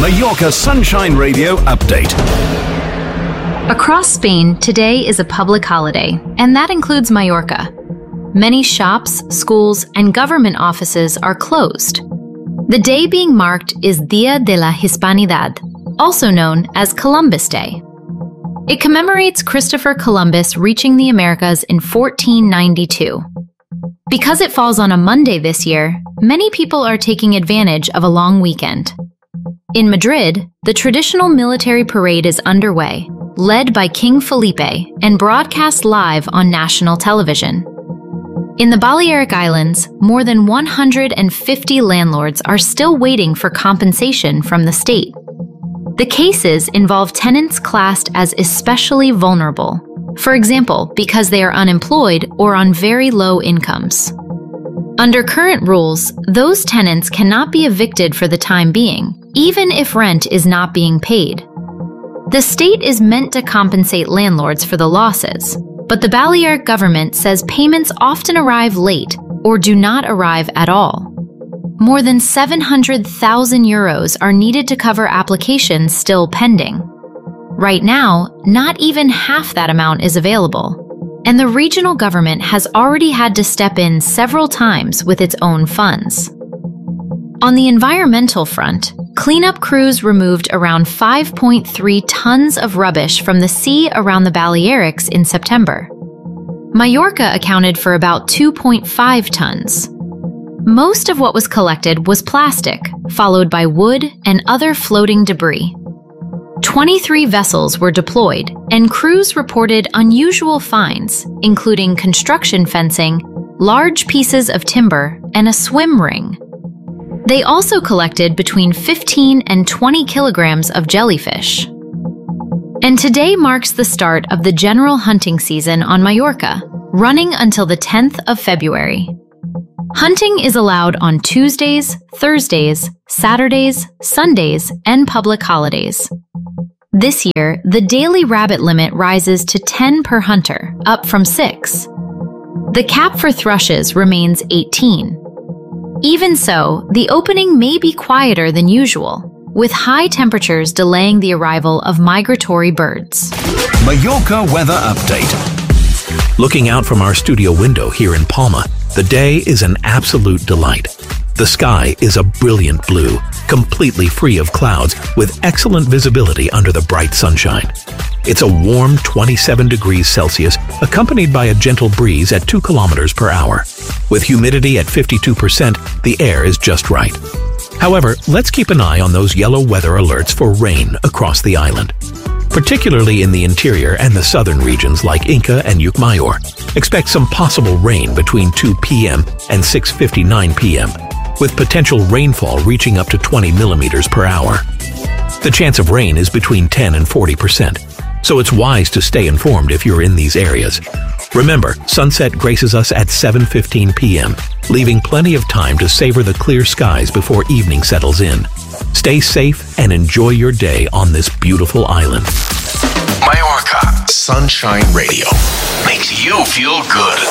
Mallorca Sunshine Radio Update. Across Spain, today is a public holiday, and that includes Mallorca. Many shops, schools, and government offices are closed. The day being marked is Día de la Hispanidad, also known as Columbus Day. It commemorates Christopher Columbus reaching the Americas in 1492. Because it falls on a Monday this year, many people are taking advantage of a long weekend. In Madrid, the traditional military parade is underway, led by King Felipe and broadcast live on national television. In the Balearic Islands, more than 150 landlords are still waiting for compensation from the state. The cases involve tenants classed as especially vulnerable, for example, because they are unemployed or on very low incomes. Under current rules, those tenants cannot be evicted for the time being, even if rent is not being paid. The state is meant to compensate landlords for the losses, but the Balearic government says payments often arrive late or do not arrive at all. More than 700,000 euros are needed to cover applications still pending. Right now, not even half that amount is available, and the regional government has already had to step in several times with its own funds. On the environmental front, cleanup crews removed around 5.3 tons of rubbish from the sea around the Balearics in September. Mallorca accounted for about 2.5 tons. Most of what was collected was plastic, followed by wood and other floating debris. 23 vessels were deployed, and crews reported unusual finds, including construction fencing, large pieces of timber, and a swim ring. They also collected between 15 and 20 kilograms of jellyfish. And today marks the start of the general hunting season on Mallorca, running until the 10th of February. Hunting is allowed on Tuesdays, Thursdays, Saturdays, Sundays, and public holidays. This year, the daily rabbit limit rises to 10 per hunter, up from 6. The cap for thrushes remains 18. Even so, the opening may be quieter than usual, with high temperatures delaying the arrival of migratory birds. Mallorca Weather Update. Looking out from our studio window here in Palma, the day is an absolute delight. The sky is a brilliant blue, completely free of clouds, with excellent visibility under the bright sunshine. It's a warm 27 degrees Celsius, accompanied by a gentle breeze at 2 kilometers per hour. With humidity at 52%, the air is just right. However, let's keep an eye on those yellow weather alerts for rain across the island, particularly in the interior and the southern regions like Inca and Ucmayor. Expect some possible rain between 2 p.m. and 6:59 p.m., with potential rainfall reaching up to 20 millimeters per hour. The chance of rain is between 10 and 40%, so it's wise to stay informed if you're in these areas. Remember, sunset graces us at 7:15 p.m., leaving plenty of time to savor the clear skies before evening settles in. Stay safe and enjoy your day on this beautiful island. Mallorca Sunshine Radio makes you feel good.